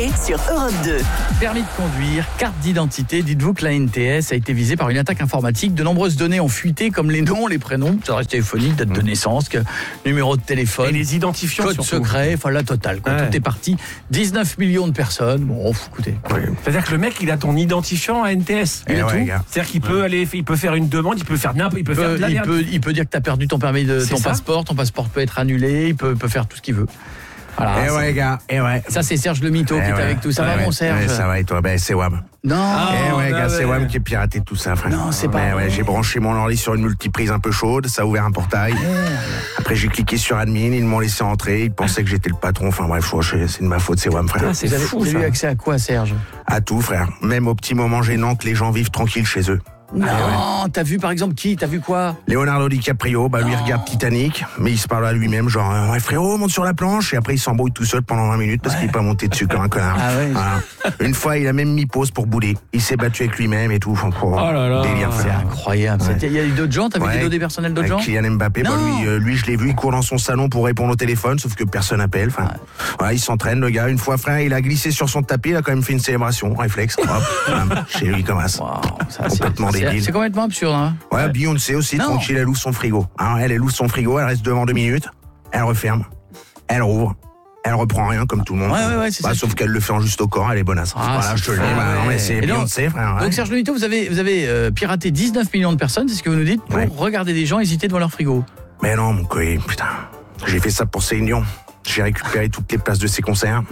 Coé sur Europe 2. Permis de conduire, carte d'identité. Dites-vous que la NTS a été visée par une attaque informatique. De nombreuses données ont fuité, comme les noms, les prénoms, adresse téléphonique, date de naissance, numéro de téléphone. Et les identifiants code surtout. secret, enfin la totale. Quoi. Ouais. Tout est parti. 19 millions de personnes. Bon, écoutez. Ouais. C'est-à-dire que le mec, il a ton identifiant à NTS. Eh Il a ouais, tout. gars. C'est-dire qu'il peut aller, il peut faire une demande, il peut faire n'importe, il peut faire de la merde. Il peut dire que tu as perdu ton permis de C'est ton ça. passeport peut être annulé, il peut faire tout ce qu'il veut. Voilà, Eh ouais, gars, eh ouais. ça c'est Serge le Mytho qui est avec tout. Ça va, mon Serge? Ouais, ça va, et toi? Ben, c'est WAM. Non. Eh ouais, bah gars, c'est ouais. WAM qui a piraté tout ça, frère. Non, c'est pas Mais vrai. ouais, j'ai branché mon ordi sur une multiprise un peu chaude, ça a ouvert un portail. Après, j'ai cliqué sur admin, ils m'ont laissé entrer, ils pensaient que j'étais le patron. Enfin bref, c'est de ma faute, c'est WAM, frère. Ah, c'est Vous avez, fou, vous avez ça. eu accès à quoi, Serge? À tout, frère. Même aux petits moments gênants que les gens vivent tranquilles chez eux. Non, t'as vu par exemple qui? T'as vu quoi? Leonardo DiCaprio, bah lui regarde Titanic, mais il se parle à lui-même, genre ouais frérot, monte sur la planche, et après il s'embrouille tout seul pendant 20 minutes parce qu'il est pas monté dessus comme un connard. Ah ouais. Voilà. Une fois, il a même mis pause pour bouler. Il s'est battu avec lui-même et tout. Enfin, là là. délire, C'est frère. incroyable. Ouais. Il y a eu d'autres gens? T'as vu Ouais. des données personnelles d'autres gens? Avec Kylian Mbappé, bah Non. lui, je l'ai vu, il court dans son salon pour répondre au téléphone, sauf que personne appelle. Enfin, voilà, il s'entraîne, le gars. Une fois, frère, il a glissé sur son tapis, il a quand même fait une célébration, réflexe. Hop, bam, chez lui comme ça. Wow, ça, Complètement débile. C'est complètement absurde. Hein. Ouais, Beyoncé aussi, Non. tranquille, elle ouvre son frigo. Hein, elle ouvre son frigo, elle reste devant 2 minutes, elle referme, elle rouvre, elle reprend rien comme tout le monde. Ouais, c'est ça. Sauf qu'elle le fait en juste au corps, elle est bonasse. Ah, voilà, c'est je te le dis, fort, bah, non, ouais. mais c'est Et donc- Beyoncé, frère. ouais. Donc Serge Le Mytho, vous avez piraté 19 millions de personnes, c'est ce que vous nous dites, pour Ouais. regarder des gens hésiter devant leur frigo. Mais non, mon coé, putain. J'ai fait ça pour Céline Dion. J'ai récupéré toutes les places de ses concerts.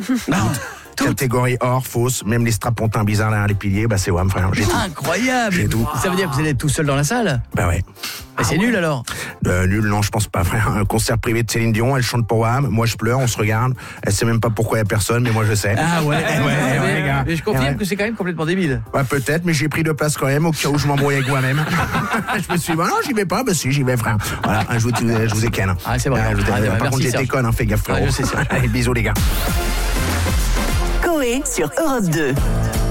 Catégorie or, fausse, même les strapontins bizarres derrière les piliers, bah c'est WAM, frère. J'ai tout. Incroyable. J'ai tout. Ça veut dire que vous allez être tout seul dans la salle? Bah ouais. Mais c'est nul alors. Nul, non, je pense pas, frère. Un concert privé de Céline Dion, elle chante pour WAM, moi je pleure, on se regarde. Elle sait même pas pourquoi il y a personne, mais moi je sais. Ah ouais, ouais, gars. Mais je confirme Ouais. que c'est quand même complètement débile. Ouais, peut-être, mais j'ai pris de place quand même, au cas où je m'embrouille avec moi-même. Je me suis dit, bah non, j'y vais pas, bah si, j'y vais, frère. Voilà, je vous ai ken. Ah, c'est vrai. Je vous ai- Ah, par merci, contre, j'étais Serge. conne, hein, fais gaffe, frérot. Ah, je sais, Serge. Allez, bisous, les gars. Coé sur Europe 2.